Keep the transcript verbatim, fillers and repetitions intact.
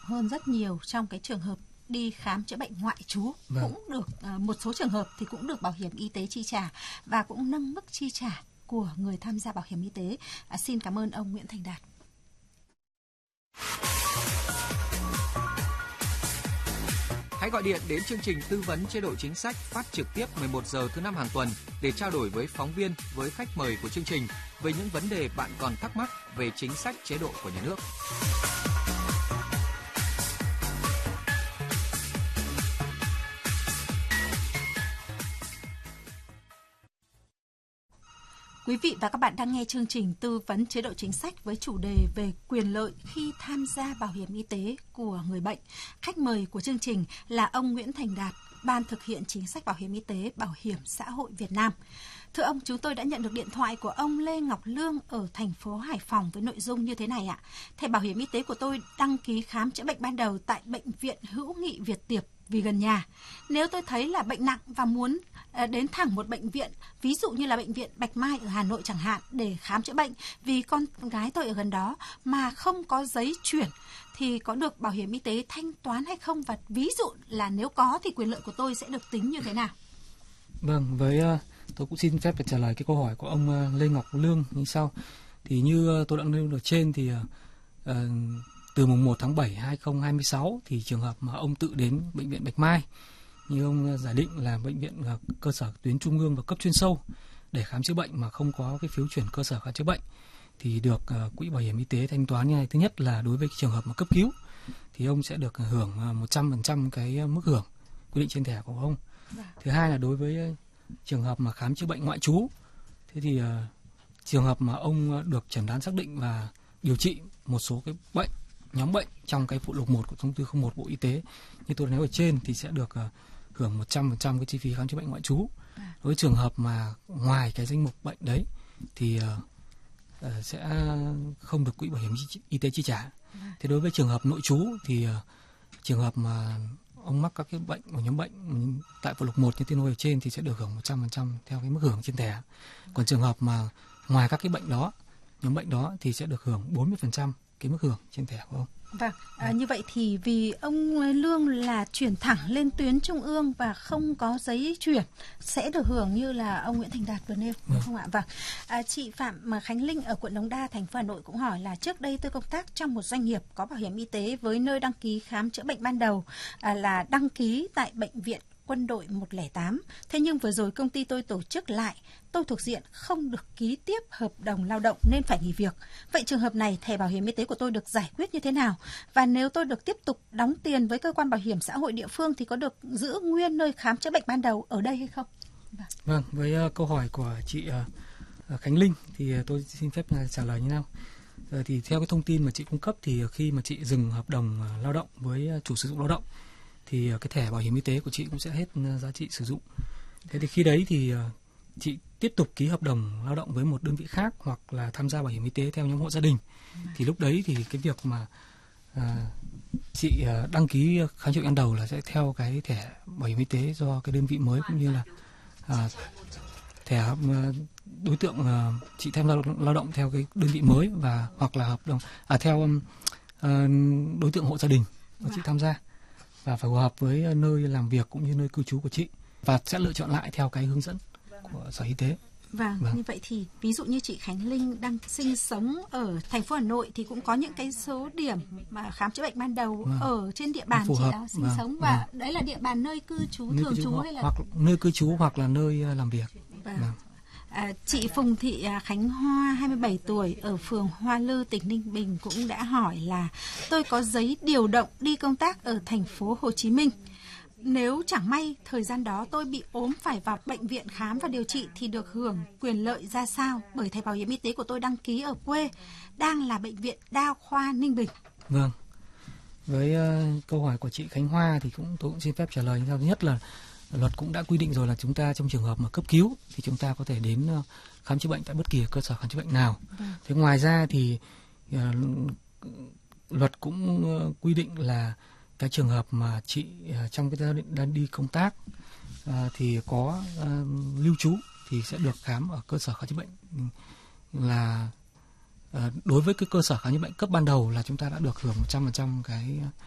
hơn rất nhiều trong cái trường hợp đi khám chữa bệnh ngoại trú. Vâng. Cũng được một số trường hợp thì cũng được bảo hiểm y tế chi trả và cũng nâng mức chi trả của người tham gia bảo hiểm y tế. À, xin cảm ơn ông Nguyễn Thành Đạt. Hãy gọi điện đến chương trình tư vấn chế độ chính sách phát trực tiếp mười một giờ thứ năm hàng tuần để trao đổi với phóng viên, với khách mời của chương trình về những vấn đề bạn còn thắc mắc về chính sách chế độ của nhà nước. Quý vị và các bạn đang nghe chương trình tư vấn chế độ chính sách với chủ đề về quyền lợi khi tham gia bảo hiểm y tế của người bệnh. Khách mời của chương trình là ông Nguyễn Thành Đạt, Ban thực hiện chính sách bảo hiểm y tế Bảo hiểm xã hội Việt Nam. Thưa ông, chúng tôi đã nhận được điện thoại của ông Lê Ngọc Lương ở thành phố Hải Phòng với nội dung như thế này ạ. Thẻ bảo hiểm y tế của tôi đăng ký khám chữa bệnh ban đầu tại Bệnh viện Hữu nghị Việt Tiệp vì gần nhà. Nếu tôi thấy là bệnh nặng và muốn đến thẳng một bệnh viện, ví dụ như là bệnh viện Bạch Mai ở Hà Nội chẳng hạn, để khám chữa bệnh vì con gái tôi ở gần đó mà không có giấy chuyển, thì có được bảo hiểm y tế thanh toán hay không? Và ví dụ là nếu có thì quyền lợi của tôi sẽ được tính như thế nào? Vâng, với tôi cũng xin phép trả lời cái câu hỏi của ông Lê Ngọc Lương như sau. Thì như tôi đã nêu ở trên thì uh, từ mùng một tháng bảy năm hai nghìn không trăm hai mươi sáu thì trường hợp mà ông tự đến bệnh viện Bạch Mai, như ông giả định là bệnh viện cơ sở tuyến trung ương và cấp chuyên sâu để khám chữa bệnh mà không có cái phiếu chuyển cơ sở khám chữa bệnh thì được uh, quỹ bảo hiểm y tế thanh toán như này. Thứ nhất là đối với trường hợp mà cấp cứu thì ông sẽ được hưởng một trăm phần trăm cái mức hưởng quy định trên thẻ của ông. Thứ hai là đối với trường hợp mà khám chữa bệnh ngoại trú, thế thì uh, trường hợp mà ông được chẩn đoán xác định và điều trị một số cái bệnh, nhóm bệnh trong cái phụ lục một của thông tư không một Bộ Y tế như tôi đã nói ở trên thì sẽ được uh, hưởng một trăm phần trăm cái chi phí khám chữa bệnh ngoại trú. À. Với trường hợp mà ngoài cái danh mục bệnh đấy thì uh, uh, sẽ không được quỹ bảo hiểm y tế chi trả. À. Thế đối với trường hợp nội trú thì uh, trường hợp mà ông mắc các cái bệnh của nhóm bệnh tại phụ lục một như tôi nói ở trên thì sẽ được hưởng một trăm phần trăm theo cái mức hưởng trên thẻ. Còn trường hợp mà ngoài các cái bệnh đó, nhóm bệnh đó thì sẽ được hưởng bốn mươi phần trăm cái mức hưởng trên thẻ của ông. Vâng, à, như vậy thì vì ông Lương là chuyển thẳng lên tuyến trung ương và không có giấy chuyển sẽ được hưởng như là ông Nguyễn Thành Đạt vừa nêu, đúng không ạ? Vâng. À, chị Phạm Khánh Linh ở quận Đống Đa, thành phố Hà Nội cũng hỏi là trước đây tôi công tác trong một doanh nghiệp có bảo hiểm y tế với nơi đăng ký khám chữa bệnh ban đầu à, là đăng ký tại bệnh viện Quân đội một không tám. Thế nhưng vừa rồi công ty tôi tổ chức lại, tôi thuộc diện không được ký tiếp hợp đồng lao động nên phải nghỉ việc. Vậy trường hợp này thẻ bảo hiểm y tế của tôi được giải quyết như thế nào? Và nếu tôi được tiếp tục đóng tiền với cơ quan bảo hiểm xã hội địa phương thì có được giữ nguyên nơi khám chữa bệnh ban đầu ở đây hay không? Vâng, vâng với uh, câu hỏi của chị uh, Khánh Linh thì uh, tôi xin phép uh, trả lời như nào. Uh, thì theo cái thông tin mà chị cung cấp thì khi mà chị dừng hợp đồng uh, lao động với uh, chủ sử dụng lao động thì cái thẻ bảo hiểm y tế của chị cũng sẽ hết giá trị sử dụng. Thế thì khi đấy thì chị tiếp tục ký hợp đồng lao động với một đơn vị khác hoặc là tham gia bảo hiểm y tế theo nhóm hộ gia đình. Thì lúc đấy thì cái việc mà à, chị đăng ký khám chữa bệnh ban đầu là sẽ theo cái thẻ bảo hiểm y tế do cái đơn vị mới, cũng như là à, thẻ đối tượng à, chị tham gia lao động theo cái đơn vị mới và hoặc là hợp đồng à, theo à, đối tượng hộ gia đình mà chị tham gia, và phải phù hợp với nơi làm việc cũng như nơi cư trú của chị, và sẽ lựa chọn lại theo cái hướng dẫn của Sở Y tế. Vâng, vâng, như vậy thì ví dụ như chị Khánh Linh đang sinh sống ở thành phố Hà Nội thì cũng có những cái số điểm mà khám chữa bệnh ban đầu vâng. ở trên địa bàn chị đang sinh vâng. sống và vâng. đấy là địa bàn nơi cư trú nơi thường trú hay là hoặc nơi cư trú hoặc là nơi làm việc. Vâng. Vâng. À, chị Phùng Thị Khánh Hoa, hai mươi bảy tuổi, ở phường Hoa Lư, tỉnh Ninh Bình cũng đã hỏi là tôi có giấy điều động đi công tác ở thành phố Hồ Chí Minh. Nếu chẳng may thời gian đó tôi bị ốm phải vào bệnh viện khám và điều trị thì được hưởng quyền lợi ra sao? Bởi thẻ bảo hiểm y tế của tôi đăng ký ở quê, đang là bệnh viện Đa khoa Ninh Bình. Vâng, với uh, câu hỏi của chị Khánh Hoa thì cũng tôi cũng xin phép trả lời như sau. Thứ nhất là luật cũng đã quy định rồi là chúng ta trong trường hợp mà cấp cứu thì chúng ta có thể đến uh, khám chữa bệnh tại bất kỳ cơ sở khám chữa bệnh nào. Vâng. Thế ngoài ra thì uh, luật cũng uh, quy định là cái trường hợp mà chị uh, trong cái giai đoạn đang đi công tác uh, thì có uh, lưu trú thì sẽ được khám ở cơ sở khám chữa bệnh, là uh, đối với cái cơ sở khám chữa bệnh cấp ban đầu là chúng ta đã được hưởng một trăm phần trăm cái